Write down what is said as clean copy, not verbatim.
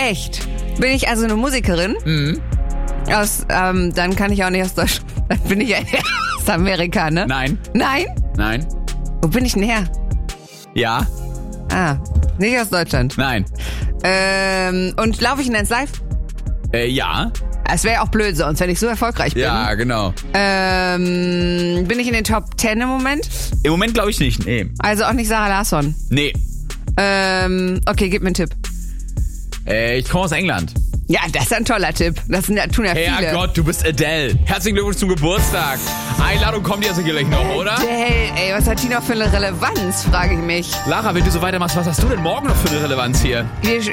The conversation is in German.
Echt? Bin ich also eine Musikerin? Mhm. Dann kann ich auch nicht aus Deutschland. Dann bin ich ja aus Amerika, ne? Nein. Nein? Nein. Wo bin ich denn her? Ja. Nicht aus Deutschland. Nein. Und laufe ich in Dance Live? Ja. Es wäre ja auch blöd sonst, wenn ich so erfolgreich bin. Ja, genau. Bin ich in den Top 10 im Moment? Im Moment glaube ich nicht. Nee. Also auch nicht Sarah Larsson. Nee. Okay, gib mir einen Tipp. Ich komme aus England. Ja, das ist ein toller Tipp. Das tun ja viele. Herrgott, du bist Adele. Herzlichen Glückwunsch zum Geburtstag. Einladung kommt ja sicherlich noch, oder? Ey, was hat die noch für eine Relevanz, frage ich mich. Lara, wenn du so weitermachst, was hast du denn morgen noch für eine Relevanz hier?